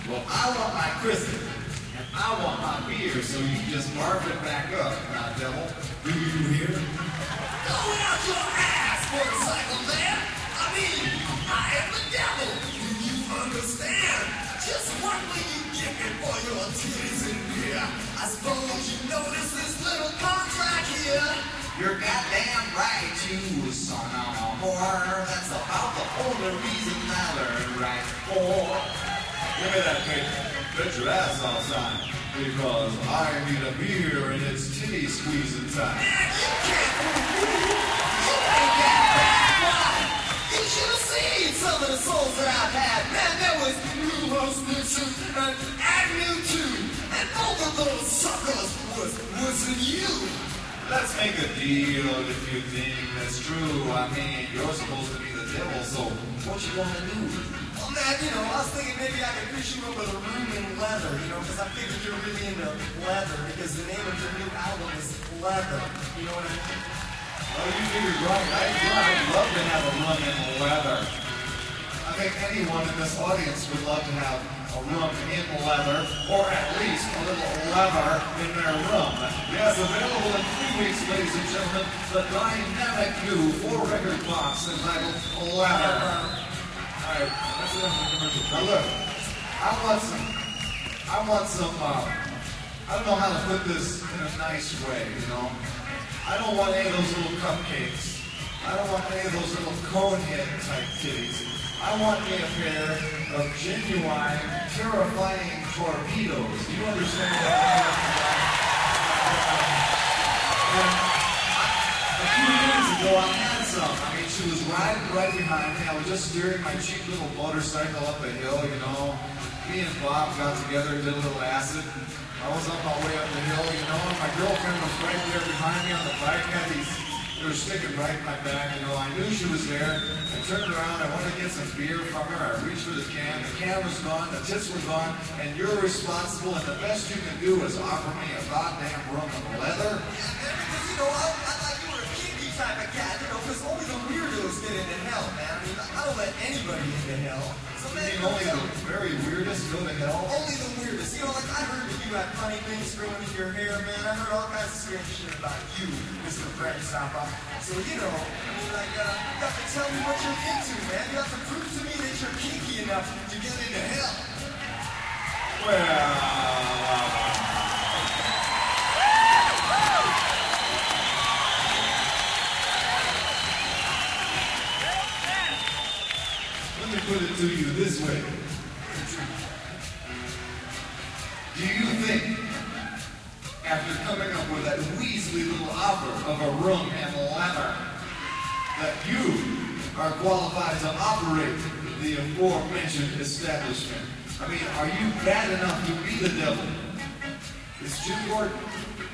Well, I want my Christmas, and I want my beer, so you just barf it back up, now, devil. Do you hear? Go out your ass, motorcycle man! I mean, I am the devil! Do you understand? Just what will you give me for your titties and beer? I suppose you notice this little contract here? You're goddamn right, you son of a whore. That's about the only reason I learned right for. Give me that paper. Bet your ass outside. Because I need a beer and it's titty squeezing time. Man, you can't fool me! You ain't that bad, why? You should have seen some of the souls that I've had. Man, there was New Host Nixon and Agnew too. And both of those suckers wasn't you. Let's make a deal if you think that's true. I mean, you're supposed to be the devil, so what you gonna do? Well, man, I was thinking maybe I could fish you up with a room in leather, because I figured you're really into leather, because the name of your new album is Leather. You know what I mean? Well, you figured right. I'd love to have a rum in leather. I think anyone in this audience would love to have a rum in leather, or at least a little leather in their rum. Yes, available in 3 weeks, ladies and gentlemen, the dynamic new 4-record box entitled Leather. All right, that's enough of the commercial. Now look, I want some, I don't know how to put this in a nice way, I don't want any of those little cupcakes. I don't want any of those little cone head type titties. I want me a pair of genuine, terrifying torpedoes. Do you understand what I'm talking about? A few minutes ago, I had some. I mean, she was riding right behind me. I was just steering my cheap little motorcycle up a hill, Me and Bob got together and did a little acid. I was on my way up the hill, and my girlfriend was right there behind me on the bike. They were sticking right in my back, I knew she was there. I turned around, I wanted to get some beer from her. I reached for the can was gone, the tits were gone, and you're responsible, and the best you can do is offer me a goddamn rum of leather. Yeah, man, because, I thought you were a kinky type of cat, because only the weirdos get into hell, man. I mean, I don't let anybody into hell. So, man, only the very weirdest go to hell? Only the weirdest. I heard that you had funny things growing in your hair, man. I heard all kinds of strange shit about you, Mr. Brent Zappa. So, you have to tell me what you're into, man. You have to prove to me that you're kinky enough to get into hell. Let me put it to you this way. Do you think, after coming up with that weaselly little offer of a room and leather, that you are qualified to operate the aforementioned establishment? I mean, are you bad enough to be the devil? It's Jim Gordon.